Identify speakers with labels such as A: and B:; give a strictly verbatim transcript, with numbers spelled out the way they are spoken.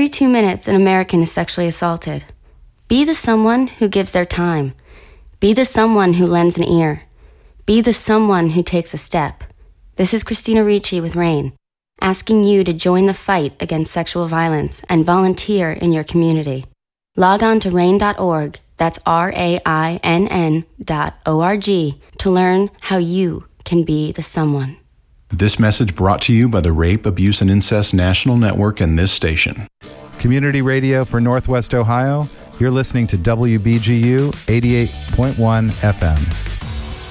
A: Every two minutes, an American is sexually assaulted. Be the someone who gives their time. Be the someone who lends an ear. Be the someone who takes a step. This is Christina Ricci with RAINN, asking you to join the fight against sexual violence and volunteer in your community. Log on to rainn dot org, that's R A I N N dot O R G, to learn how you can be the someone.
B: This message brought to you by the Rape, Abuse, and Incest National Network and this station.
C: Community radio for Northwest Ohio. You're listening to W B G U eighty-eight point one F M.